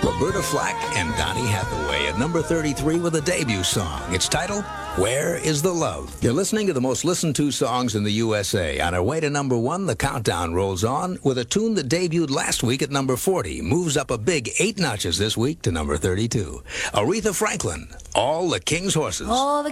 Roberta Flack and Donny Hathaway at number 33 with a debut song. It's titled, Where is the Love? You're listening to the most listened to songs in the USA. On our way to number 1, the countdown rolls on with a tune that debuted last week at number 40, moves up a big 8 notches this week to number 32. Aretha Franklin, All the King's Horses. All the